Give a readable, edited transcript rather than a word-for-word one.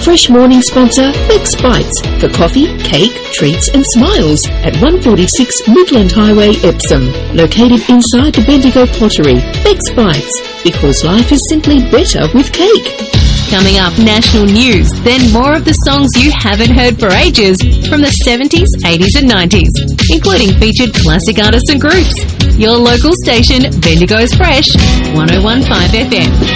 fresh morning sponsor, Beck's Bites, for coffee, cake, treats and smiles at 146 Midland Highway, Epsom. Located inside the Bendigo Pottery, Beck's Bites, because life is simply better with cake. Coming up, national news, then more of the songs you haven't heard for ages from the 70s, 80s and 90s, including featured classic artists and groups. Your local station, Bendigo's Fresh, 101.5 FM.